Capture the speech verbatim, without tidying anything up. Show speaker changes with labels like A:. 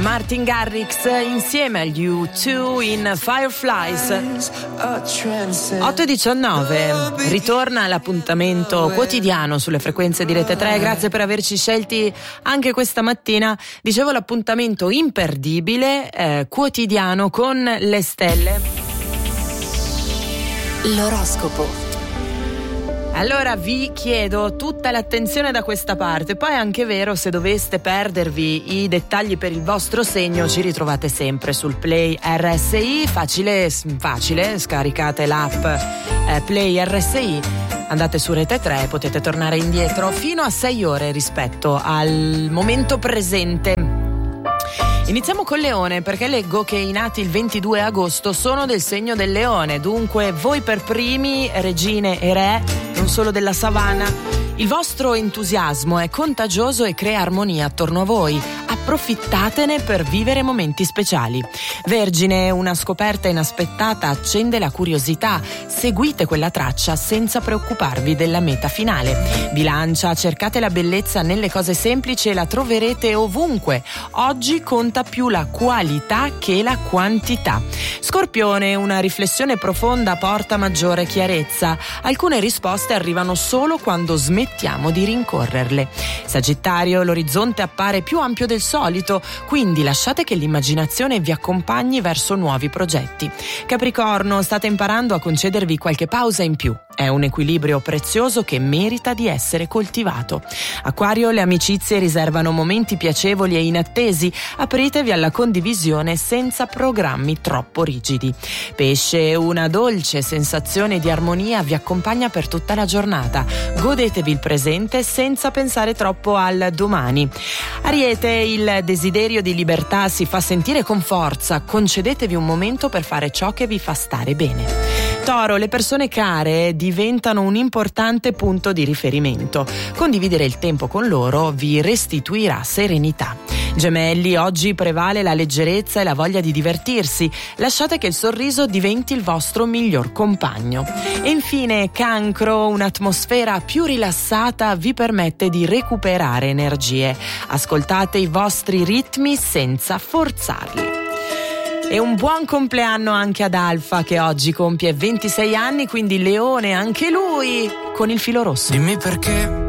A: Martin Garrix insieme agli U due in Fireflies. otto e diciannove, ritorna l'appuntamento quotidiano sulle frequenze di Rete tre. Grazie per averci scelti anche questa mattina. Dicevo, l'appuntamento imperdibile, eh, quotidiano con le stelle.
B: L'oroscopo.
A: Allora vi chiedo tutta l'attenzione da questa parte. Poi è anche vero, se doveste perdervi i dettagli per il vostro segno, ci ritrovate sempre sul Play R S I. Facile, facile, scaricate l'app eh, Play R S I, andate su Rete tre e potete tornare indietro fino a sei ore rispetto al momento presente. Iniziamo col Leone, perché leggo che i nati il ventidue agosto sono del segno del Leone. Dunque voi per primi, regine e re, non solo della savana. Il vostro entusiasmo è contagioso e crea armonia attorno a voi. Approfittatene per vivere momenti speciali. Vergine, una scoperta inaspettata accende la curiosità. Seguite quella traccia senza preoccuparvi della meta finale. Bilancia, cercate la bellezza nelle cose semplici e la troverete ovunque. Oggi conta più la qualità che la quantità. Scorpione, una riflessione profonda porta maggiore chiarezza. Alcune risposte arrivano solo quando smettiamo di rincorrerle. Sagittario, l'orizzonte appare più ampio del solito, quindi lasciate che l'immaginazione vi accompagni verso nuovi progetti. Capricorno, state imparando a concedervi qualche pausa in più. È un equilibrio prezioso che merita di essere coltivato. Acquario, le amicizie riservano momenti piacevoli e inattesi. Apritevi alla condivisione senza programmi troppo rigidi. Pesce, una dolce sensazione di armonia vi accompagna per tutta la giornata. Godetevi il presente senza pensare troppo al domani. Ariete, il desiderio di libertà si fa sentire con forza. Concedetevi un momento per fare ciò che vi fa stare bene. Toro, le persone care diventano un importante punto di riferimento. Condividere il tempo con loro vi restituirà serenità. Gemelli, oggi prevale la leggerezza e la voglia di divertirsi. Lasciate che il sorriso diventi il vostro miglior compagno. E infine, Cancro, un'atmosfera più rilassata vi permette di recuperare energie. Ascoltate i vostri ritmi senza forzarli. E un buon compleanno anche ad Alfa, che oggi compie ventisei anni, quindi Leone anche lui con il filo rosso.
C: Dimmi perché